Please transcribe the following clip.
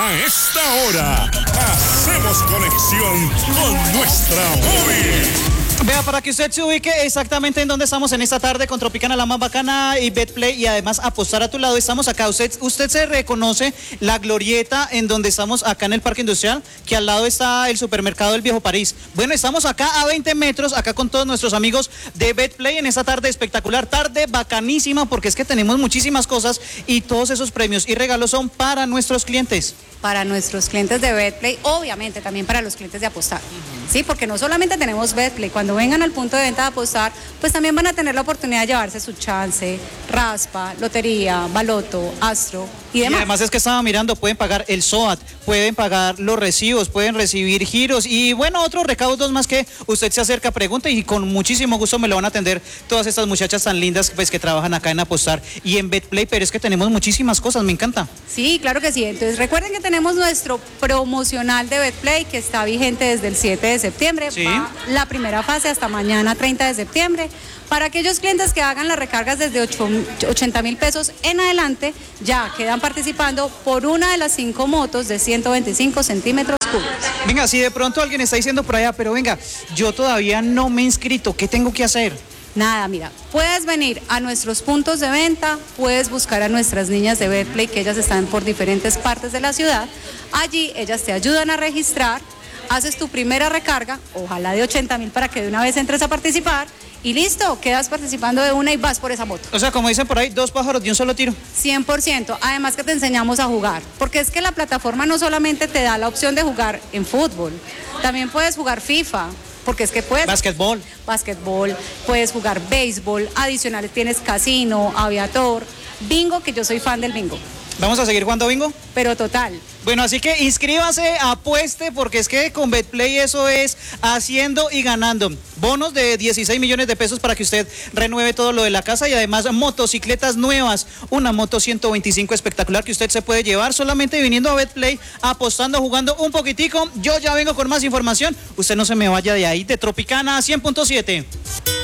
A esta hora, hacemos conexión con nuestra móvil. Vea, para que usted se ubique exactamente en donde estamos en esta tarde con Tropicana, la más bacana, y Betplay, y además apostar a tu lado. Estamos acá, usted se reconoce la glorieta en donde estamos acá en el Parque Industrial, que al lado está el supermercado del Viejo París. Bueno, estamos acá a 20 metros, acá con todos nuestros amigos de Betplay en esta tarde espectacular, tarde bacanísima, porque es que tenemos muchísimas cosas y todos esos premios y regalos son para nuestros clientes. Para nuestros clientes de Betplay, obviamente también para los clientes de Apostar. Sí, porque no solamente tenemos Betplay, cuando vengan al punto de venta de Apostar, pues también van a tener la oportunidad de llevarse su chance, raspa, lotería, baloto, astro y demás. Y además es que estaba mirando, pueden pagar el SOAT, pueden pagar los recibos, pueden recibir giros y bueno, otros recaudos más que usted se acerca, pregunta y con muchísimo gusto me lo van a atender todas estas muchachas tan lindas pues que trabajan acá en Apostar y en Betplay, pero es que tenemos muchísimas cosas, me encanta. Sí, claro que sí. Entonces recuerden que tenemos nuestro promocional de Betplay que está vigente desde el 7 de septiembre, sí. Va la primera fase hasta mañana 30 de septiembre. Para aquellos clientes que hagan las recargas desde 80,000 pesos en adelante, ya quedan participando por una de las 5 motos de 125 centímetros cúbicos. Venga, si de pronto alguien está diciendo por allá, pero venga, yo todavía no me he inscrito, ¿qué tengo que hacer? Nada, mira, puedes venir a nuestros puntos de venta, puedes buscar a nuestras niñas de Betplay, que ellas están por diferentes partes de la ciudad. Allí ellas te ayudan a registrar, haces tu primera recarga, ojalá de 80,000 para que de una vez entres a participar y listo, quedas participando de una y vas por esa moto. O sea, como dicen por ahí, 2 pájaros de un solo tiro. 100%, además que te enseñamos a jugar, porque es que la plataforma no solamente te da la opción de jugar en fútbol, también puedes jugar FIFA. Porque es que puedes... Básquetbol, puedes jugar béisbol, adicionales tienes casino, aviador, bingo, que yo soy fan del bingo. ¿Vamos a seguir jugando bingo? Pero total. Bueno, así que inscríbase, apueste, porque es que con Betplay eso es haciendo y ganando. Bonos de 16 millones de pesos para que usted renueve todo lo de la casa y además motocicletas nuevas. Una moto 125 espectacular que usted se puede llevar solamente viniendo a Betplay, apostando, jugando un poquitico. Yo ya vengo con más información. Usted no se me vaya de ahí, de Tropicana 100.7.